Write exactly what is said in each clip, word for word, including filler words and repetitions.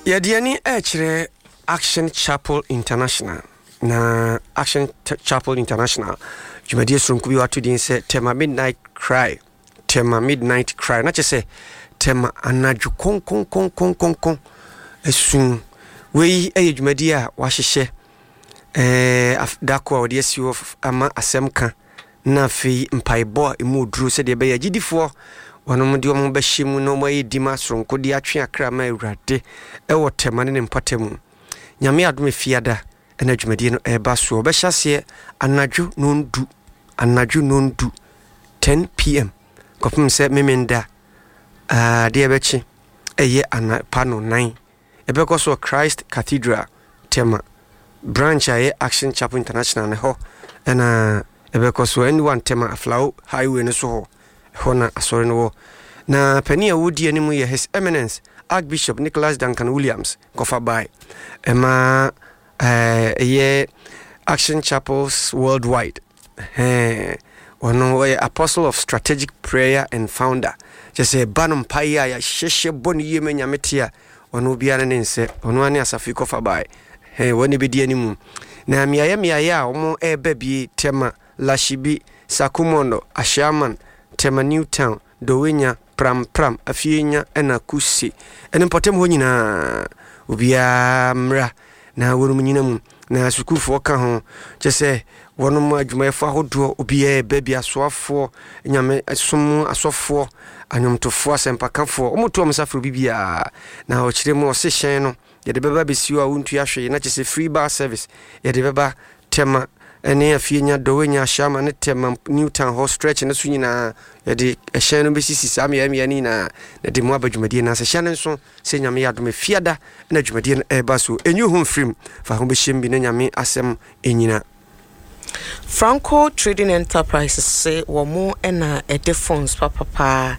Yadiani Echre Action Chapel International. Na Action Chapel International. Jumadia Sunkubi watu din se tema midnight cry. Tema midnight cry. Na chese tema anaju kon kon kon kon kon kon. Esun we eye jumadia wahihye eh dako odi asiwo ama asemka na fi mpaibɔ emu duru se de be yagidifo wonom de omo behyimu no moyi dima sonko de atwe akra ma awurade e wo temane ne mpatemu nyame adome fiada ena dwumadi no eba so obɛhyase anadwo nondu anadwo nondu ten p m kopum se memenda ah de ebechi eye ana pano nine ebeko so Christ Cathedral tema branch aye Action Chapel International ne ho ena ebeko so anyone tema aflaw highway ne so ho hona asore no na pani awudi animu ye His Eminence Archbishop Nicholas Duncan Williams kofa by ema eh ye Action Chapels worldwide eh ono we apostle of strategic prayer and founder just say banum paya ya sheshe boni yeme nyametia ono biara ne nse ono ani asafi kofa by eh woni bedi animu na miaye miaye a omo ebe bi tema lashibi sakumondo ashaman tema Newtown dowenya pram pram afienya ena kusi ene potem ho nyina obia mra na worum nyina mu na sukufo ka ho chese wonum adwumayefo ahodo obia baby asoafo nyame som asofo anyomtofo asempakafo omoto omsafro bibia na o kire mu o se hyen no ye de beba besiwa wontu ahwe na chese free bar service ye de beba tema ene afienya dowenya shama ne tema Newtown ho stretch ne so nyina ye de ehyen no besisi sam ya ya ni na na de mu abadwumadi na se hyen nso se nyame ya dome fiada na dwumadi na eba so enyu hom frim fa ho behyem bi na nyame asem enyina. Franco Trading Enterprises say womo ena ede phones papa pa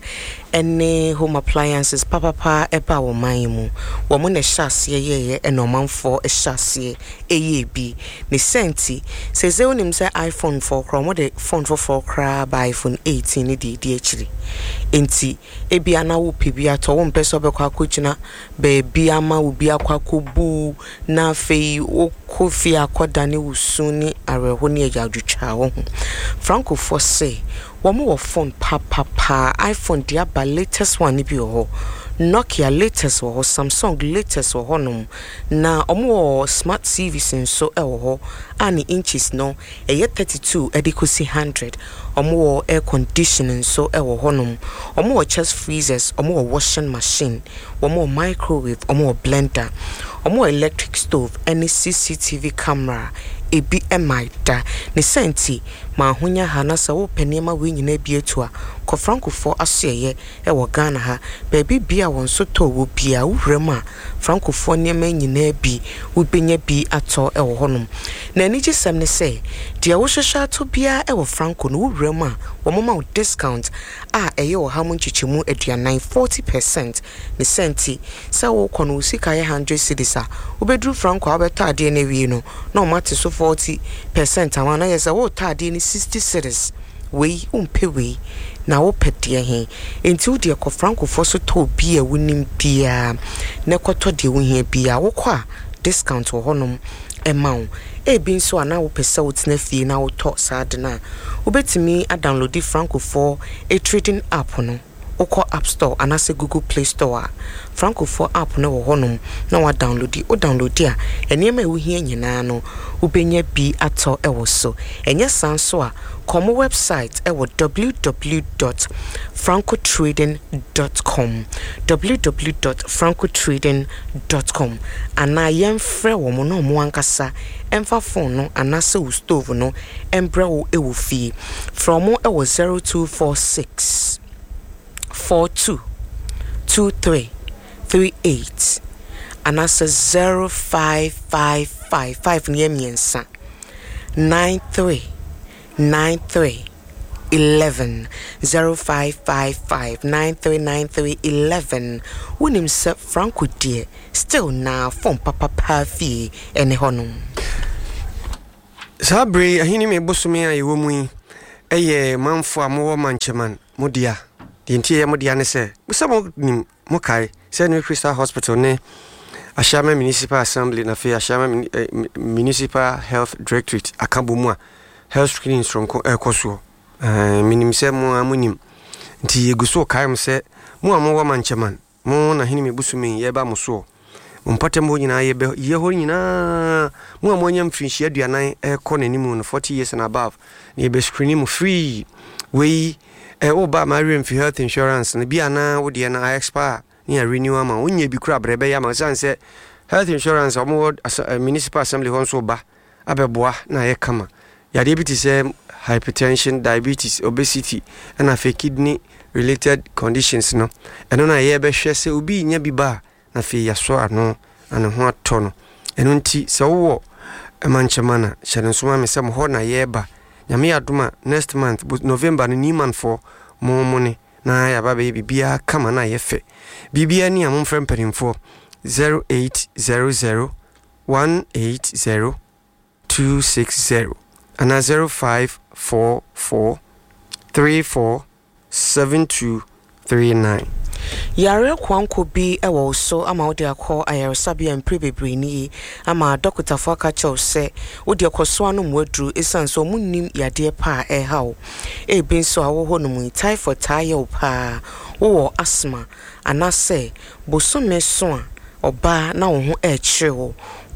ene home appliances papa pa eba wo manmu womo ne hyase ye ye eno manfo e hyase eye bi ne senti say ze onim say iPhone four kra mo de phone for four kra by iPhone eighteen ne di di akiri enti ebi ana wo pebi ato wo mpeso bekwa akogina be bi ama wo bi akwa kobu na fei wo kofi akoda ne wusuni areho ne agudwa wo Franco for say womo wo phone papa pa iPhone dia ba latest one bi ho Nokia latest wo Samsung latest wo honom na omo smart T V so e wo ho ani inches no e thirty-two edikosi one hundred omo air conditioning so e wo honom omo chest freezers omo washing machine omo microwave omo blender omo electric stove any C C T V camera ebi emaida ne senti ma honya hanasa wo panema we nyina bi etu a ko Franco for aseye e wo Ghana ha baby bia won so to wo bia wurem a Franco for nyema nyina bi wo benya bi ato e wo honom na ani gisem ne say dia wo hwehwa to bia e wo Franco no wurem a wo mama wo discount a eye wo ha monchichimu aduanan forty percent ne senti sa wo kono sika ye one hundred cedis a wo bedru Franco abeto ade na wi no na o mate so forty percent awana yesa wo tade ni sixty cedis we umpe we na wo pede he enti wo de ko Franco for so to bia wonim bia na koto de wo hia bia wo kwa discount wo honom emaw e bi nso ana wo pesa wo tena fie na wo to sad na wo betimi a download Franco for a trading app no oko App Store anase Google Play Store Franco for app na wo honom na wa download o download a enema wo hia nyina no wo benya bi ato e wo so enye sanso a kom website e wo w w w dot franco trading dot com w w w dot franco trading dot com ana yemfre wo mo no mo ankasa emfa phone no anase wo stove no embre wo e wo fie from e wo zero two four six four two two three three eight and that's a zero five five five five miensa nine three nine three eleven zero five five five nine three nine three eleven when himself Franco dear still now from papa pafi and honum Sabri ahini me bosumi ayi wo mu eye manfo amowo mancheman modia the interior modia ne se busamo nim mokai se no Crystal Hospital ne Ashama Municipal Assembly na fe Ashama eh, Municipal Health Directorate akabomwa health screening from ekoso eh minimse mo amunim nti yeguso kaim se mo amwo mancheman mo na hini mebusumi ye ba mo so mo mpate mo nyina ye be ye ho nyina mo amonyam finhia aduanan ekọ nanimu no forty years and above ye be screening mo free we eh oba marry for health insurance na bia na wo de na expire ni renew ama onye bi kura brebe ya ma say health insurance omo uh, municipal assembly hon so ba abeboa na ye kama ya diabetes say hypertension, diabetes, obesity and afa kidney related conditions no eno na ye be hwe se obi nya bi ba na fe yaso ano ana ho ato no eno nti se wo emanchemana hyere nsoma me se mo ho na ye ba nyame adoma next month November no ni man for mo mo ne na ya ba be bibia kama na ye fe bibia ni am mfrem perimfo zero eight zero zero one eight zero two six zero and zero five four four three four seven two three nine. Yare kwanko bi ewo so ama odi akọ ayaresabia mprebebere ni ama Doctor Foka Chow se odi akoso anu mwadru esanso munnim yade pa e hawo e bin so awo no mu typhoid tayo pa wo asthma anase bosome so a oba na wo ho e kyerewo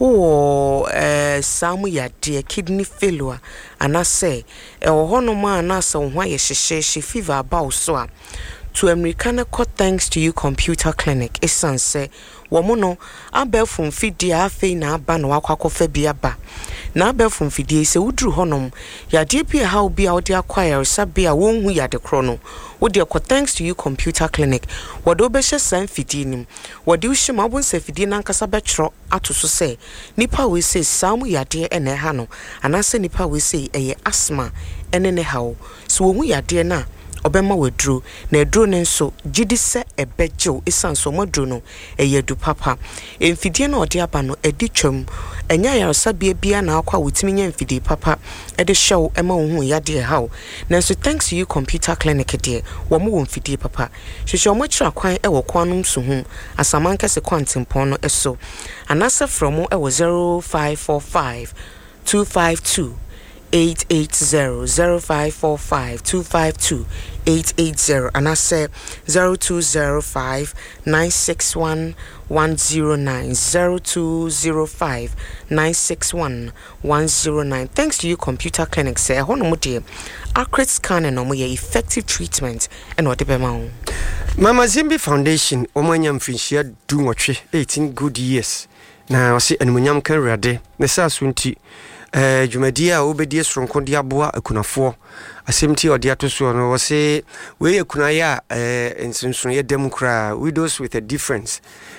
wo eh samu yade kidney failure anase e wo hono ma anase wo ho aye hyehye fever about so a to American call thanks to you computer clinic esanse womono abefum fidie afei na aba na wakwakofa bi aba na abefum fidie se wudru honom yade bi ha obi a odi acquire sabia wonhu yade kro no wodi call thanks to you computer clinic wodo be hye san fidie nim wodi uhima bon se fidie nankasa betro atoso se nipa we se samu yade ene ha no anase nipa we se eye asthma ene ne hawo so wohu yade na obema wedru na edru ne nso gidi se ebejo isanso modru no eyedu papa emfidie na odi aba no edi twam enya yaresabia bia na akwa wutimi nya emfidie papa ede show ema wo hu yade hawo na so thanks to you computer clinic de wo mo emfidie papa hwehwe omo kira kwan e wo kwanum so hu asamanka se kwantempon no eso anasa from e wo zero five four five two five two eight eight zero zero five four five two five two eight eight zero and I say zero two zero five nine six one one zero nine zero two zero five nine six one one zero nine. Thanks to you computer clinic say hono mo de accurate scan and omo effective treatment and what be ma Mama Zimbi Foundation omanya mfinhia du nwotwe eighteen good years na wose enumunyam kan rade ne sa sunti eh jumadia obedie soronko dia boa akunafo asemti odi atoso no wose we akunaya eh ensunsun ye democrat widows with a difference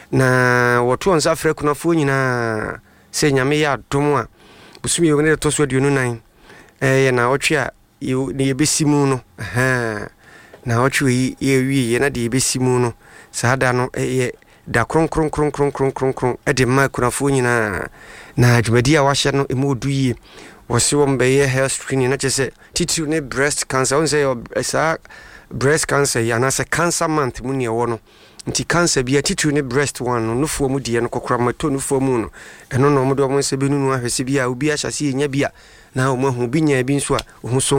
na woto onza afre akunafo nyina se nyame ya domo a busumi ye ne toso aduonu nan eh na otwe a ne yebesimu no ha na otwe ye wi ye na de yebesimu no saada no eh da kron kron kron kron kron kron kron e de ma kunafo nyina na dwumadia wa hye no emu oduye wose wo mbeye health screening na chese titu ne breast cancer on say sa breast cancer ya na say cancer month mu ne wo no nti cancer bia titu ne breast one no nufuo mu de no kokora mato nufuo mu no eno no mo do mo se benunu ahwese bia obi a hyase nya bia na o mo hu bi nya bi nso a ho so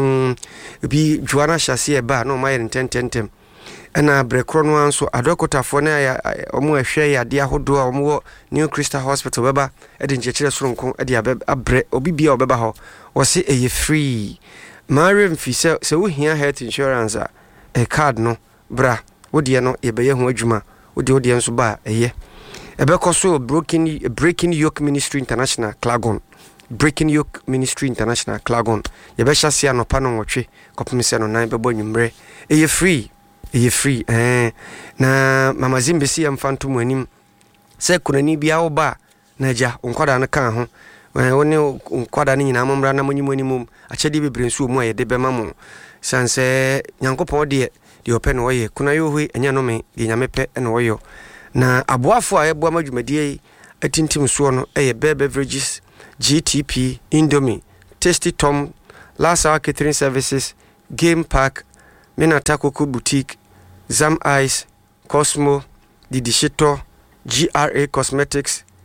bi juana hyase e ba no ma ye ntententem ana brekro no anso adokotafo na ya omo ahwe ya de ahodo a omo New Crystal Hospital beba e de nchekire soronko e de abre obi bia obeba ho wose eye free mare mfi se se wo hia health insurance a e card no bra wo de no ye beye ho adwuma wo de wo de nso ba eye ebe koso broken breaking yoke ministry international Klagon breaking yoke ministry international Klagon ye be hyase anopa no nwotwe kopemse no nan bebo nwumre eye free eye free eh na mama Zimbi si amfanto mu anim se kunani bia wo ba na ja onkwada no kan ho woni onkwada no nyina amomra na monyi monimum achedi bebre nso mu ayede bema mu sanse nyankopon de de open wo ye kuna yo hui enya no me de nyamepe ene wo yo na aboafo a ebo amadwumadie atintim so no eye beverages G T P Indomie Tasty Tom Lasa Catering Services Game Park Minata Coco Boutique Zam Ice Cosmo Didishito G R A Cosmetics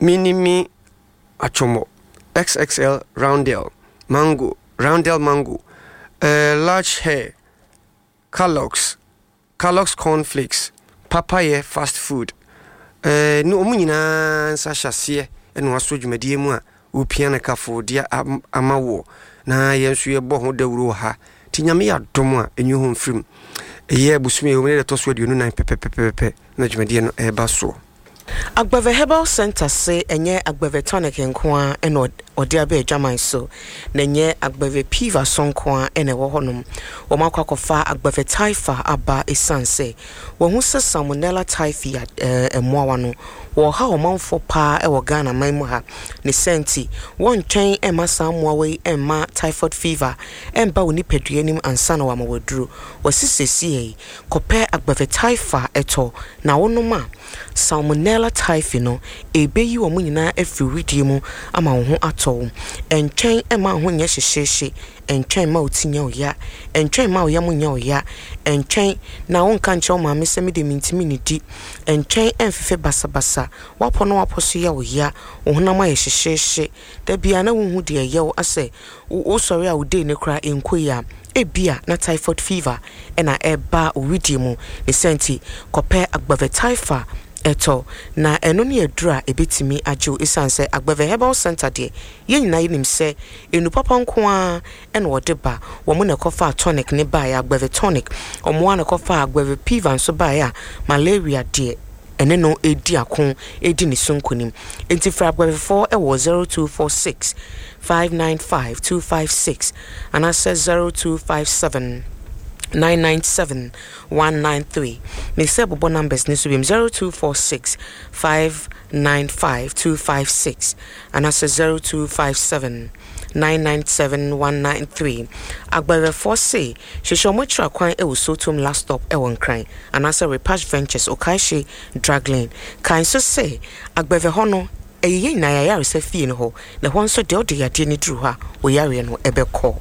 Mini Me Achomo, X X L Roundel, Mango, Roundel Mango, uh, Large Hair, Kellogg's, Kellogg's Cornflakes, Papaya Fast Food. Uh, no Munina Sasha Sie, and was so Jumedia Mua, Upiana Cafo, dear Amawo, na Yensu Boho de Ruha, Tinyamia Domoa, a new home film. A year Busme, who made a toss with you nine pepe pepe, Najmedian Ebaso. Agbeve Herbal Center say enye agbeve tonic nkwa eno ode abe jaman so na enye agbeve piva sonkwa ene wo honum wo makwa kofa agbeve taifa aba esanse wo hu se salmonella typhi emoa no wo ha wo manfo pa e wo Ghana manmu ha ne senti won twen e ma samoa we e ma typhoid fever e mba woni peduanim ansa na wa ma waduru wo sisesi kope agbeve taifa eto na wonoma salmonella typhi no ebeyi wo nyina afiri mu ama wo ho ato entwen e ma ho nya hyehyehe entwen ma otinya oya entwen ma oya munya oya entwen na won kan che ma me se me de mintimi ni di entwen emfefe basabasa wapo no wapo so ya oya wo honam a hyehyehe da bia na wo hu de ye wo ase wo sorry a wo de ne kra enkoya ebia na typhoid fever ena eba oridi mu ne senti kope agbave typha eto na eno ne adura ebetimi agyew esanse agbave Herbal Center de ye nyina yinim se enu papa nko a ena wode ba wo mo na kofa tonic ne ba ya agbave tonic omo ana kofa agbave piva nso ba ya malaria de ene no edi akon edi ni sonkonim enti fra agbave four e wo zero two four six five nine five two five six and I says zero two five seven nine nine seven one nine three. Me say bobo numbers ni subim zero two four six five nine five two five six and I say zero two five seven nine nine seven one nine three. Agbere four say she show much kwan e wo sotum last stop e won kran and I say Repatch Ventures Okaishi drag lane kan so say agbere ho no eyi na ya yare se fie no ho na ho nso de ode yade ni dru ha wo yare no ebekọ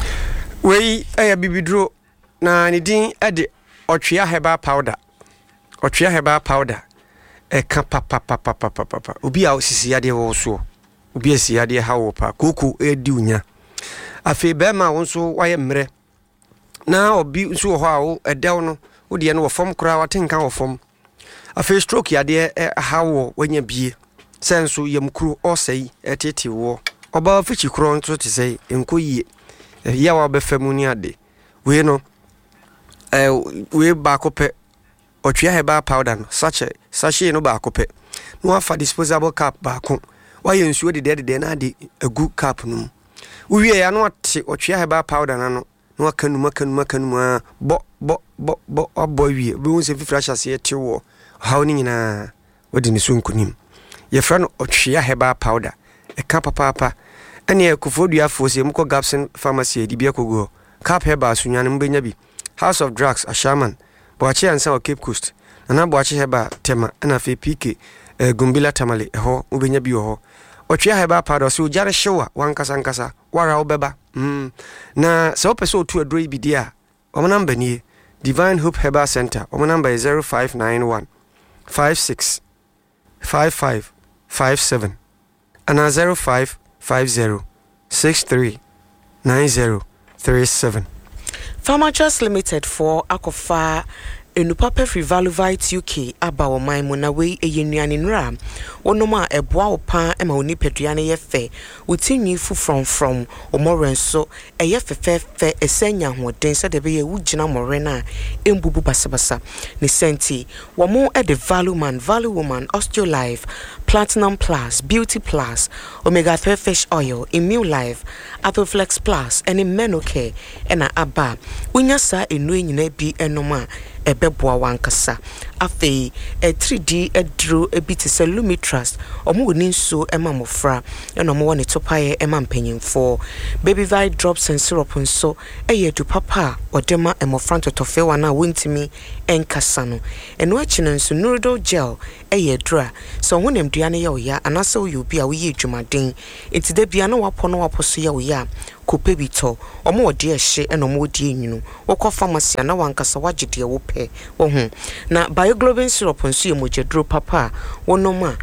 wei aya bibidro na ni din ade Otwea Herbal Powder Otwea Herbal Powder e ka pa pa pa pa pa pa pa obi a osisi yade wo so obi asi yade ha wo pa koku edi unya afi be ma wo so waye mre na obi so ho a wo edew no wo de no wo fom kura watenka wo fom afi stroke yade ha wo wanya bie senso yamkuru osei etete wo oba fichi kuro nto te sei enkoyie ya wa be famuni ade we no eh we ba kope Otwea Herbal Powder no sachet sachet no ba kope no afa disposable cap ba ko wa ye nsuo de de de na de agu cap no we ya no ate Otwea Herbal Powder na no no akanu makanu makanu bo bo bo bo obo wie be won se fifra chase ye tewo ha oni nyina wodi ni so nkunim ye fra no Otwea Herbal Powder e ka papa papa ene ekufodua afo se mko Gapson Pharmacy e dibia kogo cap herbal sunyan mbenya bi House of Drugs Ashaman Boachi ansa o Cape Coast na Boachi Herbal tema na fe P K eh, Gumbila Tamale ho ubenya bi ho Otwea Herbal Powder so jare showa wankasa nkasa wara obeba mm na so peso tu adro bi dia o number ni Divine Hope Herbal Center o number is zero five nine one five six five five five seven and zero five five zero six three nine zero three seven. Pharmaceuticals Limited for Akofa Enupapa Frivaluvite U K aba wo man mu na we eyenuane nra wonoma eboa opa ema oni peduane ye fe utinyi fu from from omorenso eye fefefe esenya hoden se de be ye wugina more na embubu basabasa ne senti wo mo e de value man value woman Osteolife Platinum Plus Beauty Plus Omega three Fish Oil Immune Life Athoflex Plus and Menocare ena aba unya sa enu nyina bi enoma ebeboa wankasa afi e three D edro ebiti se Lumitrust omo woni nso ema mofra ena omo woni topaye ema mpanyimfo Baby Vi drops and syrup nso eye du papa odema emofra totofe wana wontimi enkasa no eno achi nso Nurodo gel eye dra so honem duane ye oya anase wo yobi a wo ye dwumaden entide bia na wapo no wapo so ye oya kope bito omo wode ehye ena omo wode enwunu wokọ pharmacy na wankasa wagide wo pe wo hu na bioglobin syrup nso ye mojedro papa wonoma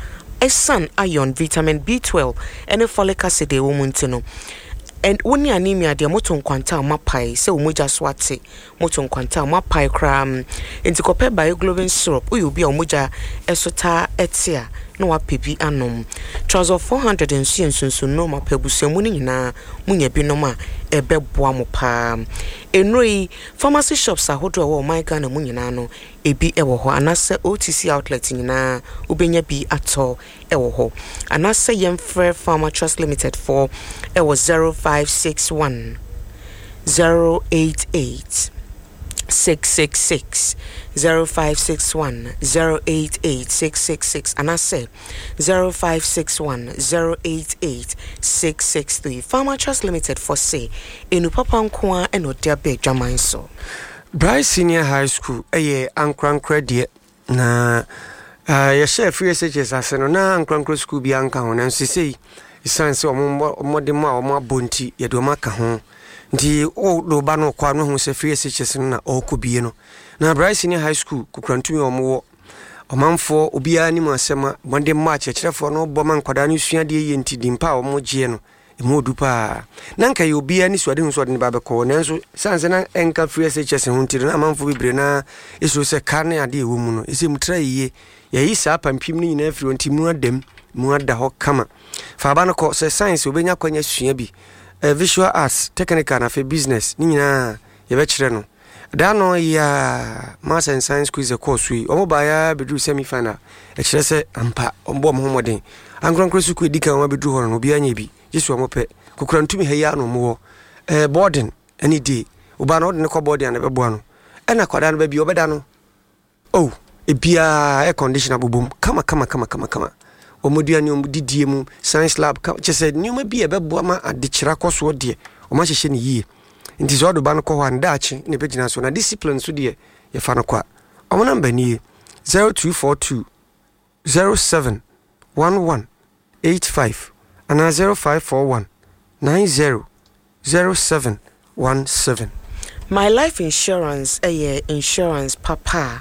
esan iron, vitamin B twelve, and folic acid e wo mu ntino. And when you anemia, dear moton quanta mapai, so muja swati, moton quanta mapai cram, into copper bioglobin syrup, will be a muja esota etia, no a pipi anum. Trouser four hundred and sien so no ma pebusia munina, munya binoma, a bebwamo palm. Enrui, pharmacy shops are hodra or my gun and muninano, a be ewo, and I say O T C outlets in na, ubenya be at all, ewo, and I say yem fair Pharma Trust Limited for ewo zero five six one zero eight eight six six six zero five six one zero eight eight six six six and I say zero five six one zero eight eight six six three. Pharma Trust Limited for say enu papa nkoa eno dia be dwaman so. Bryce Senior High School eye ankran credit na uh ya share free S H S aseno na ankran school bi anka ho na nsisi isan se omo modem a omo abonti ye do maka ho nti o do ba no kwa no ho se free S H S na okobie no na Bryce Senior High School kukrantumi omo wo omanfo obia ni mu asema modem match chirefo no bo man kwada no sua de ye nti dimpa omo gie no emu dupa nanka ye obia ni suade nso de ba be ko nanso sanse na enka free S H S ho nti na amanfo bibre na eso se kane ade ewo mu no ese mutra ye ye yi sa pampim ni na afiri nti mu adem mu ada ho kama fa ba no ko se science obenya kwanya sua bi uh, visual arts technical na fe business ni nyina ye be kire no da no ya maths and science quiz course wi omo ba ya bedru semi final e kire se ampa ombo mo moden ankron kresu ku edika o bedru ho no obi anya bi jesu omo pe kokura ntumi he ya no mo eh boarding any day oba no de ko boarding na be bo no e na kwada no ba bi obeda no oh e bia air conditioner bubum kama kama kama kama kama omoduani omdidie mu science lab chese nyuma bi e be bo ma adekira koso de o ma hyehye ne yie nti zo do ba no ko ho andachi ne pagina so na discipline so de ye fa no kwa omo number ni zero two four two zero seven one one eight five and zero five four one nine zero zero seven one seven. My life insurance eh insurance papa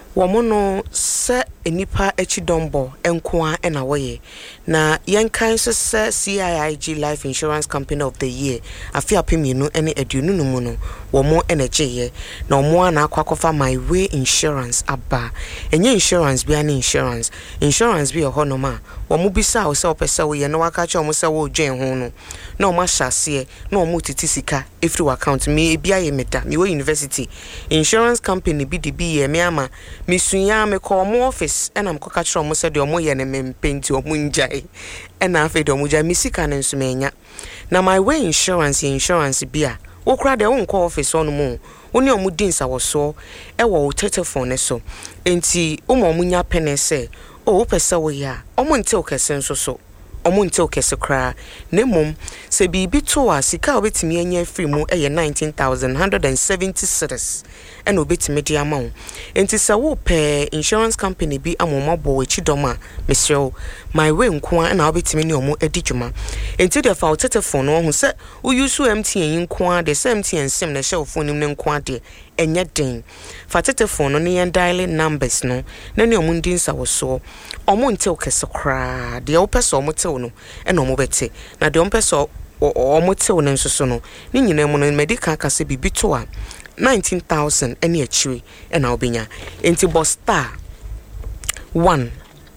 womono se enipa echidombo enkoa ena woye na yenkan so se C I I G Life Insurance Company of the Year afi apemienu ene aduonu no mu no womo energy na omo na akwakofa My Way Insurance aba enye insurance bia na insurance insurance bi ho no ma womo bisa wo se opese wo ye na waka cha omo se wo dwen ho no na omo hyase na omo titi sika every account me bia ye meda me wo university insurance company bi di bi ye me ama misunya me call mo office ena mkoka chiro mo se de omo ye ne mempenti omo njai ena afi de omo ja misika ne nso menya na My Way Insurance insurance bia wo kra de won call office on mo woni omo din sa wo so e wo telephone ne so enti omo omo nya pene se o wo pese wo ya omo nte o kese nso so omo nte o kese kra ne mom se bibi to a sika obetimi anya free mu e ye nineteen thousand one hundred seventy cedis and obetimi di amount enti se wo pe insurance company bi amoma bo echidoma mesrel My Way nko na obetimi ne omo adidwuma enti de fa telephone no hu se u use M T N nko de se M T N sim na share phone nim ne nko de enye den fa telephone no ne yan dialing numbers no na ne omo ndin sa wo so omo nte o kese kra de o pese omo te no e na omo bete na de omo pese omo te no nso so no ni nyina mu no medical kase bibi to a nineteen thousand any achiri e na obenya enti bo star one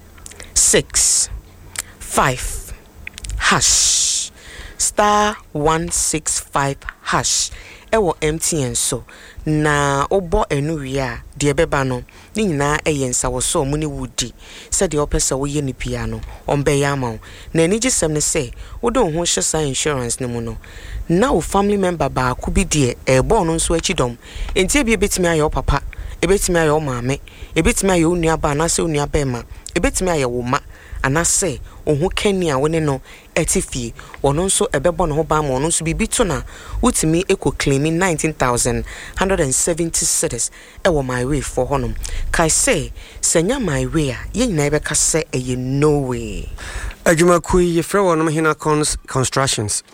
six five hash star one six five hash ewo M T N so na obo enuwia de beba no ni nyina eyensa wo so mu ni wudi se de opesa wo ye ni pia no ombe ya ma na ni gisem ne se wo do ho hyesa insurance ne mu no na wo family member ba ku bi de e bo no nso achidom enti e bi betimi ayo papa e betimi ayo maame e betimi ayo nua ba na se nua ba ma e betimi ayo wo ma anase ohu kani a woni no etifie wono nso ebebo no ho ba ma wono nso bibi to na utimi eko claiming nineteen thousand one hundred seventy cedis e wo My Way for honum kai say senya My Way a ye nyina ebe ka se eye no way adwuma ku ye frɛ wono hina constructions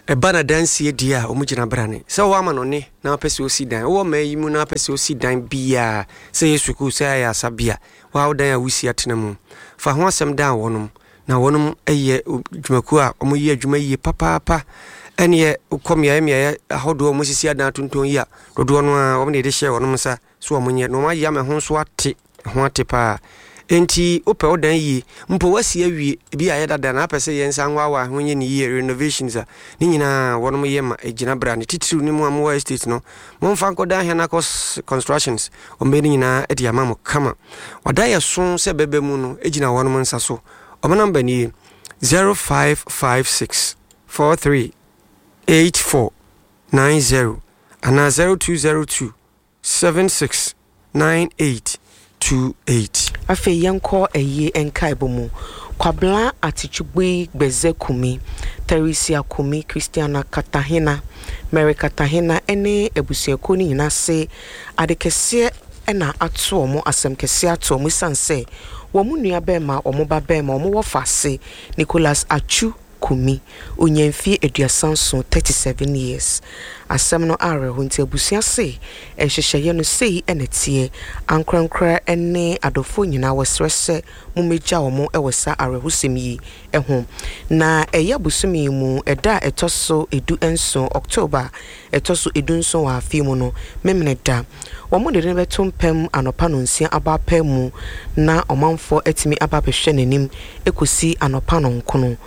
e bana dance dia omugina brane se wo ama no ne na pese osi dan wo ma yi mu na pese osi dan bia se yesu ku se ya sabia wa dan a wusi atena mu fa ho asem dan wonom na wonom eye dwumaku a omuyi adwuma yi papa papa ene komia emia ahodo omusisi adan tonton yi a dodo no a wo ne de hye wonom sa so omunye no ma ya me ho so ate ho ate pa enti ope odan yi mpo wasi awie bi aye dada na apese yensa nwa wa honye ni year renovations a ni nyina wonom ye ma egina bra ne titiru ni mu amwa estate no momfa nkodan hena cos constructions ombe ni nyina edi amamo kama wada ye so se bebe mu no egina wonom nsa so omo number ni zero five five six four three eight four nine zero and zero two zero two seven six nine eight two eight. Afe yanko eye enkai bomu kwabla atichugbe gbeze kumi Teresa kumi Christiana Katahina Mary Katahina ene ebusuako ni nyina se adekese ena ato omo asem kese ato omo sanse wo mu nua bema omo ba bema omo wo fase Nicholas Achu kumi onyemfie eduasanso thirty-seven years asem no are hunti abusia se ehhehye no sei enetie ankrankra ene adofo nyina wesrese mumeja omo ewesa arehusem yi ehom na eya busumi mu eda etoso edu enso October etoso edu enso wa afimu no memene da womo de ne betompem anopa no nsia abapa mu na omanfo etimi ababehwe nanim ekosi anopa no nkono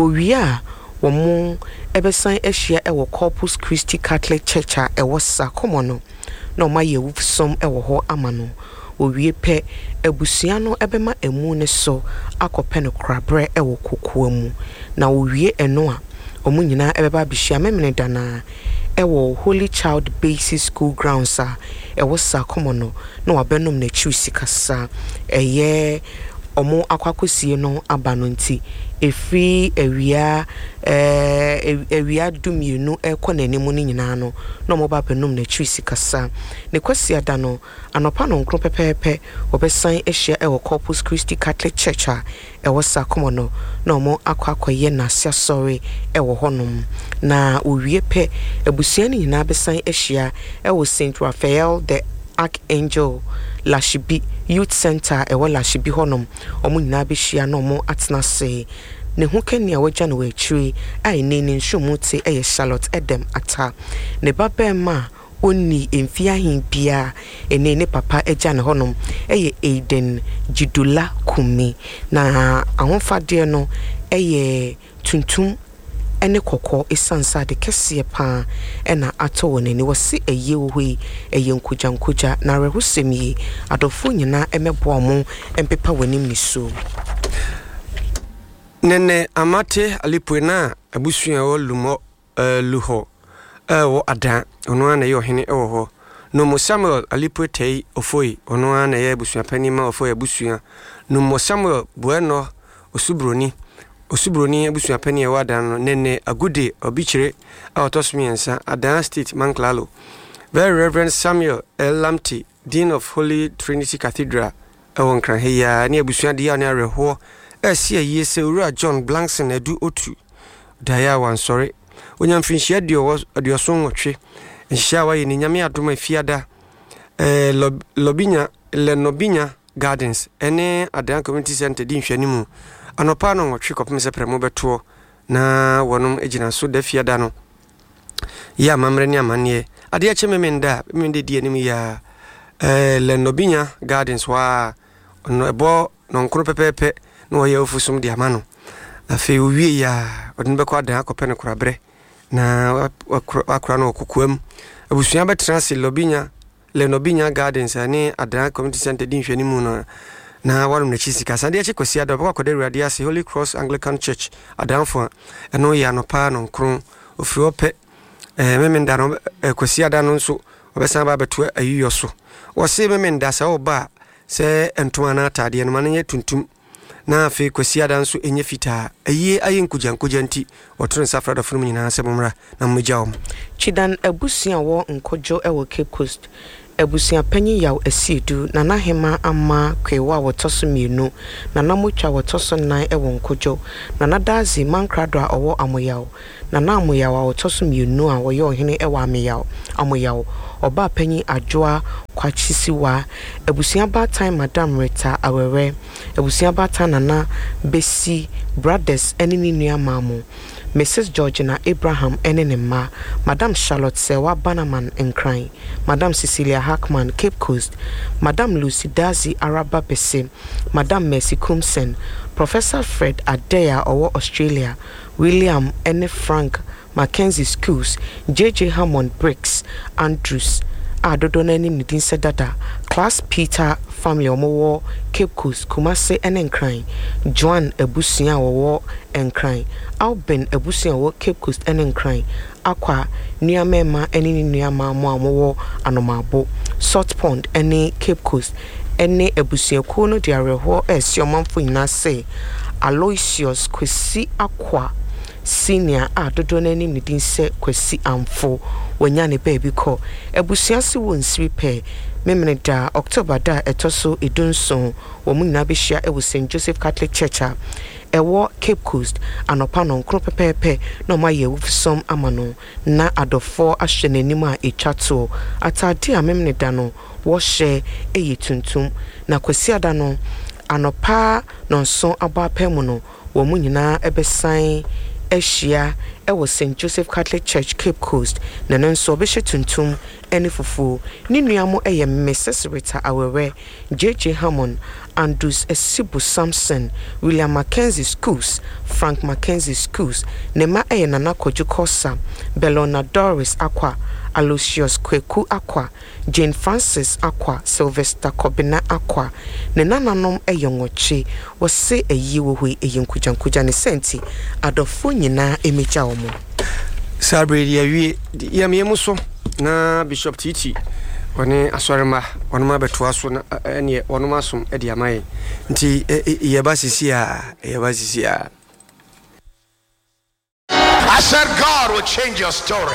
Wia womo ebesan ehia ewo Corpus Christi Catholic Church a ewo Sakomono na oma ye wufsom ewo ho amano owie pe ebusua no ebema emu ne so akope no krabre ewo kokoa mu na owie eno a omu nyina ebeba bihia memene dana ewo Holy Child Basic School grounds a ewo Sakomono na wabenom na chiusi kasa eye omo akwakosie no abano nti efi ewia eh ewia dumienu ekonanimu ni nyina no no mo ba penum na twisi kasa ne kwasi ada no anopa no nkro pepepe obesan ehia ewo Corpus Christi Catholic Church a ewo Sakomono no mo akwakoye na sia sorry ewo honom na owie pe ebusua ni nyina besan ehia ewo Saint Raphael the Archangel Lashibi Youth Center ewo Lashibi honom omu nyina behia no mo atena se ne ho kani a waja no wachiri ai ne ne nshomute eye Charlotte Edem ata ne babema oni emfia hin bia ene ne papa eja ne honom eye Aiden Jidula Kumi na ahofade no eye tuntum ene kokko esansa de kese pa ena ato wonani wose eye wohoi eye nkuja nkuja na rehusemi adofo nyina emebo mo empepa wanim ni so nene amate alipwena abusua wo lumo uh, luho uh, wo adan ono ana ye ohene ewo ho no mo Samuel alipwetei ofoi ono ana ye abusua panima ofoi abusua no mo Samuel bueno osubroni osubroni abusua pani e wadan nene agude obichire a otosmiensa adan state manklalo very reverend Samuel Lamti Dean of Holy Trinity Cathedral ewon kran heya ne abusua dia ne areho Esia yese ura John Blankson edu otu daya wan sorry onya mfinhia dio dio so nwotwe nhia wa ye ni nyame adoma fiada eh lob, lobinya le nobinya gardens ene adan community center di nhwanimu anopa no nwotwe kopem se premo beto na wonom ejina so da fiada no ya mamre ni amane ade ache memenda memende die nim ya eh le nobinya gardens wa no ebo no nkro pepepe no ye ofusum di amano afi owie ya odin be kwa dan akope ne korabre na akura no kokoam abusua betra se lobinya le nobinya gardens ani adan community center di nhwanimu no na warum ne chisi kasa de chekosi ada kwa kode ruade ase Holy Cross Anglican Church adanfo eno ya no pa no nkron ofri ope eh memenda no ekosi ada no nso obesan ba beto ayiyo so wo se memenda sa oba se entoma na atade no manenye tuntum na afi kwasi ada nso enye fita ayi ayi nkuja nkuja nti wotron safra da funu nyina se bomra na mmejawom chidan abusia wo nkojo ewo Cape Coast Ebusia panyin yaw asiedu na nahema ama kwewa wotoso mienu na namotwa wotoso nan ewo nkojo na nadazi mankrado a owo amoyaw na na amoyaw a wotoso mienu a woye ohene ewo ameyaw amoyaw oba panyin adwoa kwachisiwa ebusia batan madam Rita Awere ebusia batan nana Besi brothers enini nua mamu Missus Georgina Abraham enenema Madam Charlotte Sewa Banaman Enkran Madam Cecilia Hackman Cape Coast Madam Lucy Dazi Araba Bese Madam Mercy Kumsen Professor Fred Adeya Owo Australia William N. Frank Mackenzie Schools J J Hammond Briggs Andrews Adodonani Nidin Sedada Class Peter family omowo Cape Coast Kumase enenkran Joan Ebusia owo enkran Alben Ebusia owo Cape Coast enenkran Akwa Nuamema enini nuama mo amowo anomabo Salt Pond ene Cape Coast ene Ebusia ko no de areho esi omanfo nyina se Aloysius Kwesi Akwa senior Adodonani Nidin se Kwesi Amfo wanyane baby ko ebusia se won sripe memene da October da etoso edunson wo mu nyina behia e wo Saint Joseph Catholic Church e wo Cape Coast anopa no nkro pepepe na ma ye wufsom amano na adofo ahwe nanim a etwato atade a memene da no wo hye eye tuntum na kwasi ada no anopa no nso abapa mu no wo mu nyina ebesan Eshia ewo Saint Joseph Catholic Church Cape Coast na nanso obehye tuntum ene fufu ni nuamo eye Missus Rita Awere J J Hammond Andrews Esibu Samson William Mackenzie Schools Frank Mackenzie Schools nema eye Nana Kojukosa Bellona Doris Akwa Aloysius Kweku Akwa Jane Francis Akwa Sylvester Kobina Akwa ne nananom eye ngochi wose eyi wo hui eye nkujankuja ne senti adofo nyina emecha omo Sabre ya wi ya memuso na Bishop Titi woni asorema wonuma betoa so na ene wonuma som e dia mai nti ye basisi a ye basisi a I said God will change your story.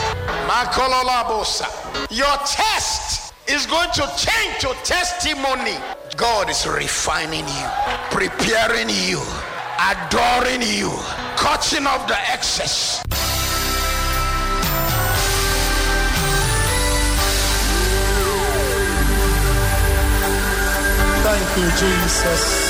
Your test is going to change to testimony. God is refining you, preparing you, adoring you, cutting off the excess. Thank you, Jesus.